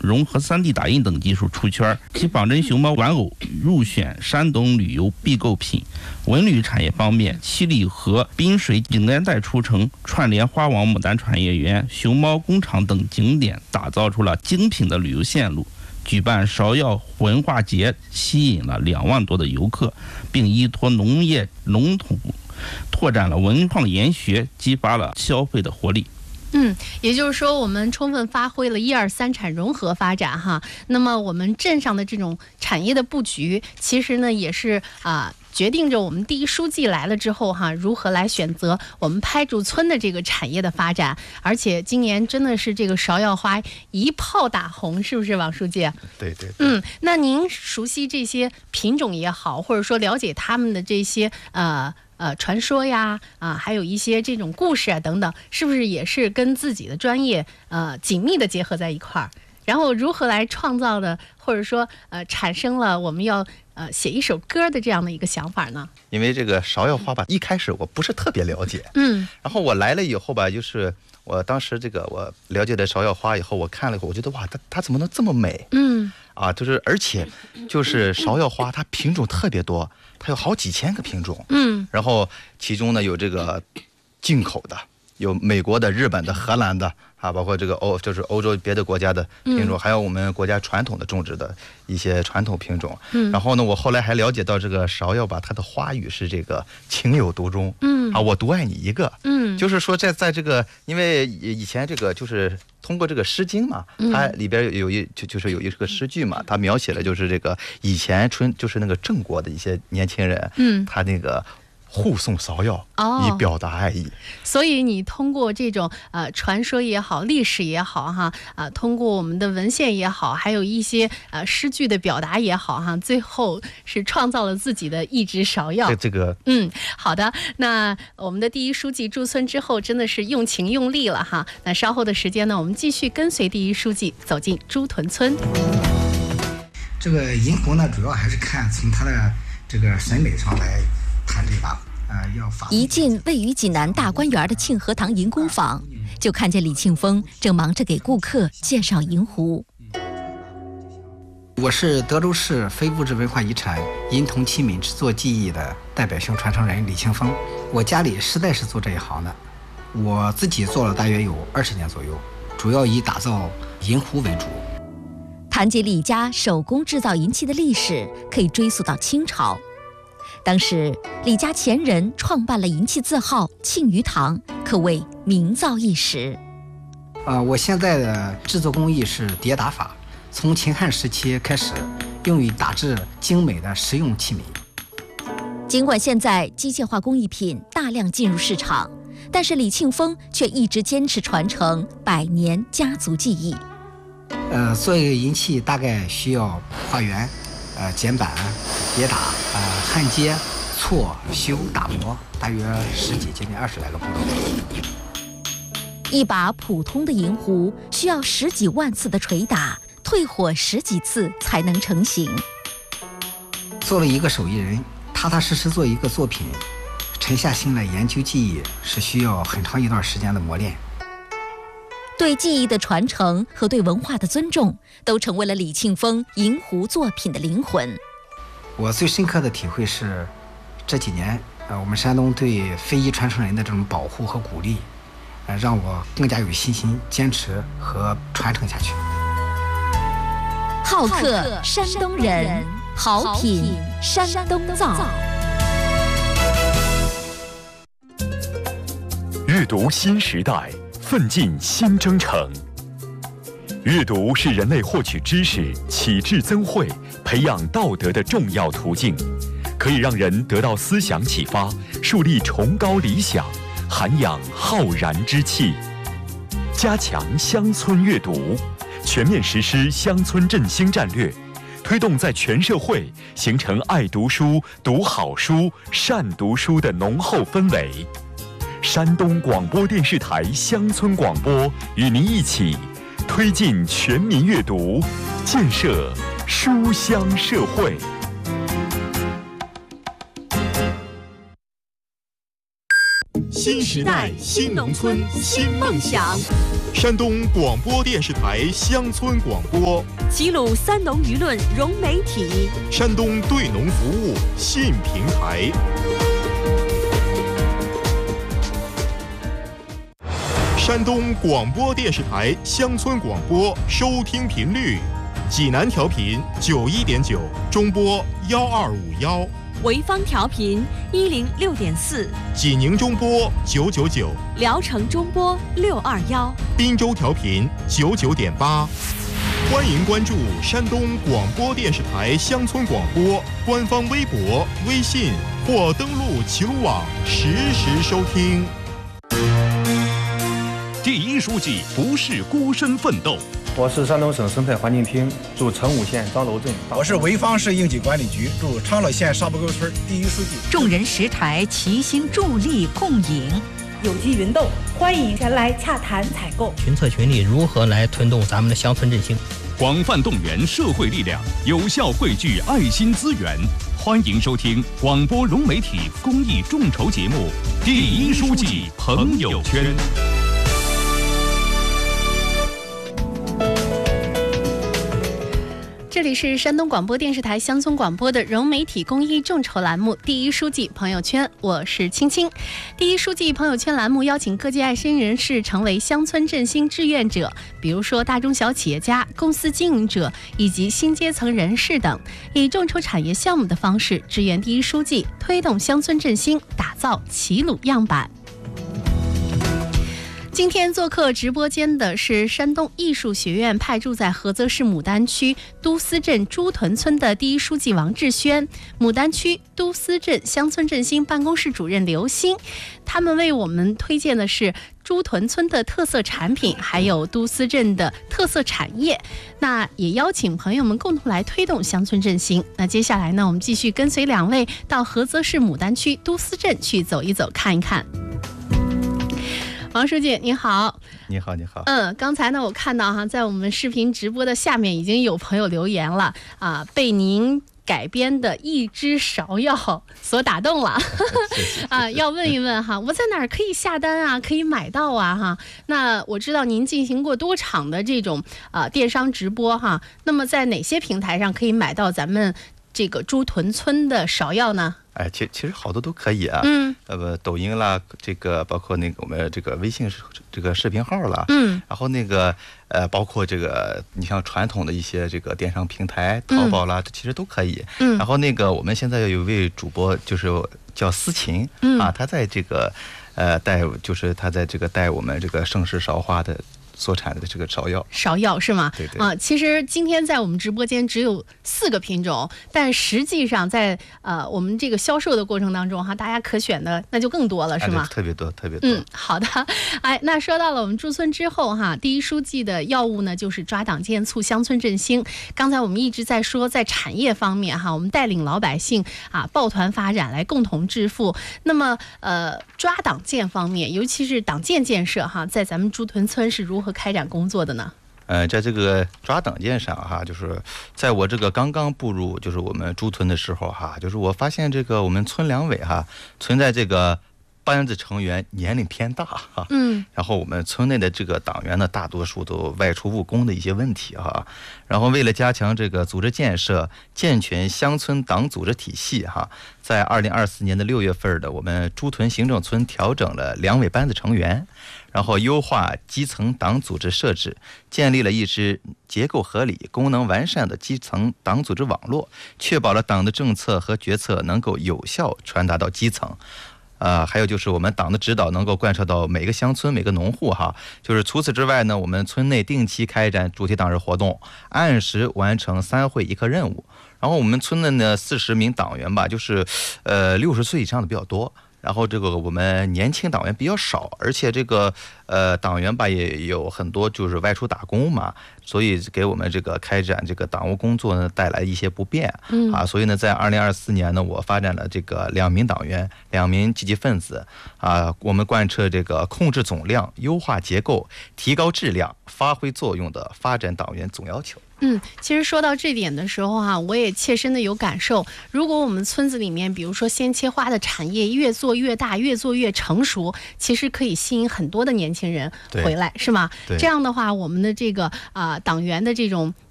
融合3D 打印等技术出圈，其仿真熊猫玩偶入选山东旅游必购品。文旅产业方面，七里河滨水景点带出城，串联花王牡丹产业园、熊猫工厂等景点，打造出了精品的旅游线路。举办芍药文化节，吸引了2万多的游客，并依托农业笼统拓展了文创研学，激发了消费的活力。 也就是说，我们充分发挥了1、2、3产融合发展哈。那么我们镇上的这种产业的布局，其实呢也是决定着我们第一书记来了之后哈，如何来选择我们拍竹村的这个产业的发展。而且今年真的是这个芍药花一炮打红，是不是王书记？ 对。 那您熟悉这些品种也好，或者说了解他们的这些传说呀，还有一些这种故事啊等等，是不是也是跟自己的专业紧密的结合在一块儿？然后如何来创造的，或者说产生了我们要写一首歌的这样的一个想法呢？ 因为这个芍药花吧，一开始我不是特别了解，然后我来了以后吧，就是我当时我了解的芍药花以后，我看了以后，我觉得哇，它怎么能这么美？就是而且就是芍药花，它品种特别多，它有好几千个品种。然后其中呢有这个进口的，有美国的、日本的、荷兰的包括这个就是欧洲别的国家的品种，还有我们国家传统的种植的一些传统品种。然后呢，我后来还了解到这个芍药吧，它的花语是这个情有独钟。我独爱你一个。就是说在这个，因为以前这个就是通过这个《诗经》嘛，它里边有一个诗句嘛，它描写了就是这个以前就是那个郑国的一些年轻人，他那个护送芍药，以表达爱意。 所以你通过这种传说也好，历史也好哈，通过我们的文献也好，还有一些诗句的表达也好哈，最后是创造了自己的一枝芍药。 这个好的，那我们的第一书记驻村之后真的是用情用力了哈。那稍后的时间呢，我们继续跟随第一书记走进朱屯村。 这个银狐呢，主要还是看从它的这个审美上来谈这个。 一进位于济南大观园的庆和堂银工坊，就看见李庆峰正忙着给顾客介绍银壶。 我是德州市非物质文化遗产银铜器皿制作技艺的代表性传承人李庆峰。我家里世代是做这一行的，我自己做了大约有20年左右，主要以打造银壶为主。 谈及李家手工制造银器的历史，可以追溯到清朝。当时李家前人创办了银器字号庆余堂，可谓名噪一时。 我现在的制作工艺是叠打法，从秦汉时期开始用于打制精美的实用器皿。 尽管现在机械化工艺品大量进入市场，但是李庆峰却一直坚持传承100年家族技艺。 做一个银器大概需要画圆、剪板、叠打、焊接、错、修、打磨，大约10几接近20来个步骤。 一把普通的银壶需要10几万次的捶打，退火10几次才能成型。 作为一个手艺人，踏踏实实做一个作品，沉下心来研究技艺，是需要很长一段时间的磨练。 对技艺的传承和对文化的尊重，都成为了李庆峰银壶作品的灵魂。 我最深刻的体会是，这几年我们山东对非遗传承人的这种保护和鼓励，让我更加有信心坚持和传承下去。 好客山东人，好品山东造。 阅读新时代，奋进新征程。阅读是人类获取知识、启智增慧、培养道德的重要途径，可以让人得到思想启发，树立崇高理想，涵养浩然之气。加强乡村阅读，全面实施乡村振兴战略，推动在全社会形成爱读书、读好书、善读书的浓厚氛围。山东广播电视台乡村广播与您一起推进全民阅读，建设书香社会。 新时代，新农村，新梦想。 山东广播电视台乡村广播， 齐鲁三农舆论融媒体， 山东对农服务新平台。山东广播电视台乡村广播收听频率：济南调频91.9，中波1251； 潍坊调频106.4， 济宁中波999， 聊城中波621， 滨州调频99.8。欢迎关注山东广播电视台乡村广播官方微博、微信或登录齐鲁网实时收听。 第一书记不是孤身奋斗。 我是山东省生态环境厅驻成武县张楼镇。 我是潍坊市应急管理局驻昌乐县沙坡沟村第一书记。 众人拾柴，齐心助力共赢。 有机云豆，欢迎前来洽谈采购。 群策群力，如何来推动咱们的乡村振兴？ 广泛动员社会力量，有效汇聚爱心资源。欢迎收听广播融媒体公益众筹节目《第一书记朋友圈》。 这里是山东广播电视台乡村广播的融媒体公益众筹栏目《第一书记朋友圈》，我是青青。第一书记朋友圈栏目邀请各界爱心人士成为乡村振兴志愿者，比如说大中小企业家、公司经营者以及新阶层人士等，以众筹产业项目的方式支援第一书记，推动乡村振兴，打造齐鲁样板。今天做客直播间的是山东艺术学院派驻在菏泽市牡丹区都司镇朱屯村的第一书记王志轩，牡丹区都司镇乡村振兴办公室主任刘鑫，他们为我们推荐的是朱屯村的特色产品，还有都司镇的特色产业。那也邀请朋友们共同来推动乡村振兴。那接下来呢，我们继续跟随两位到菏泽市牡丹区都司镇去走一走看一看。王书记您好。 你好，你好。 刚才呢我看到哈，在我们视频直播的下面已经有朋友留言了啊，被您改编的一只芍药所打动了啊，要问一问哈，我在哪儿可以下单啊，可以买到啊哈？那我知道您进行过多场的这种电商直播哈，那么在哪些平台上可以买到咱们这个朱屯村的芍药呢？ 哎，其实好多都可以啊，抖音啦，这个包括那个我们这个微信这个视频号啦，然后那个包括这个你像传统的一些这个电商平台，淘宝啦，其实都可以。然后那个我们现在有一位主播，就是叫思琴啊，他在这个就是他在这个带我们这个盛世芍花的所产的这个芍药是吗？对对啊， 其实今天在我们直播间只有4个品种，但实际上在我们这个销售的过程当中哈，大家可选的那就更多了，是吗？ 特别多，特别多。 好的。哎，那说到了我们驻村之后哈，第一书记的要务呢就是抓党建促乡村振兴。刚才我们一直在说，在产业方面哈，我们带领老百姓抱团发展，来共同致富。那么抓党建方面，尤其是党建建设哈，在咱们朱屯村是如何开展工作的呢？ 在这个抓党建上哈，就是在我这个刚刚步入就是我们朱屯的时候哈，就是我发现这个我们村两委哈存在这个班子成员年龄偏大哈，然后我们村内的这个党员呢，大多数都外出务工的一些问题哈，然后为了加强这个组织建设，健全乡村党组织体系哈，在2024年的6月份的我们朱屯行政村调整了两委班子成员。然后优化基层党组织设置，建立了一支结构合理、功能完善的基层党组织网络，确保了党的政策和决策能够有效传达到基层。还有就是我们党的指导能够贯彻到每个乡村、每个农户哈。就是除此之外呢，我们村内定期开展主题党日活动，按时完成3会1课任务。然后我们村的呢40名党员吧，就是60岁以上的比较多。然后这个我们年轻党员比较少，而且这个党员吧也有很多就是外出打工嘛， 所以给我们这个开展这个党务工作呢带来一些不便。所以呢，在2024年呢，我发展了这个2名党员、2名积极分子我们贯彻这个控制总量、优化结构、提高质量、发挥作用的发展党员总要求。 其实说到这点的时候我也切身的有感受。如果我们村子里面，比如说鲜切花的产业越做越大，越做越成熟，其实可以吸引很多的年轻人回来，是吗？这样的话，我们的这个党员的这种